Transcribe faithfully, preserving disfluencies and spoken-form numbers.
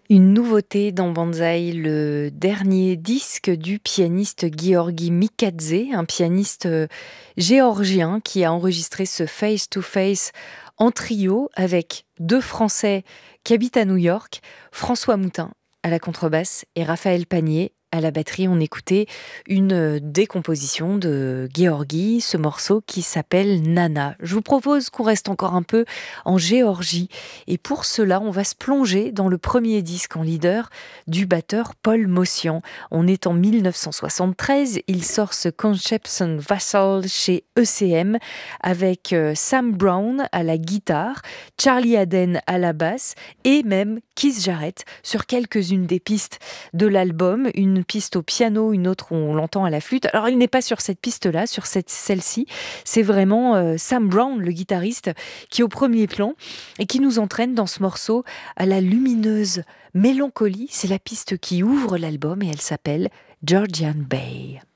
Une nouveauté dans Banzai, le dernier disque du pianiste Gueorgui Mikadze, un pianiste euh, géorgien qui a enregistré ce Face to Face en trio avec deux Français qui habitent à New York, François Moutin à la contrebasse et Raphaël Panier à la batterie. On écoutait une euh, décomposition de Gueorgui, ce morceau qui s'appelle Nana. Je vous propose qu'on reste encore un peu en Géorgie. Et pour cela, on va se plonger dans le premier disque en leader du batteur Paul Motian. On est en mille neuf cent soixante-treize, il sort ce Conception Vassal chez E C M avec euh, Sam Brown à la guitare, Charlie Haden à la basse et même Keith Jarrett sur quelques-unes des pistes de l'album, une piste au piano, une autre où on l'entend à la flûte. Alors il n'est pas sur cette piste-là, sur cette, celle-ci, c'est vraiment euh, Sam Brown, le guitariste, qui est au premier plan et qui nous entraîne dans ce morceau à la lumineuse mélancolie. C'est la piste qui ouvre l'album et elle s'appelle Georgian Bay.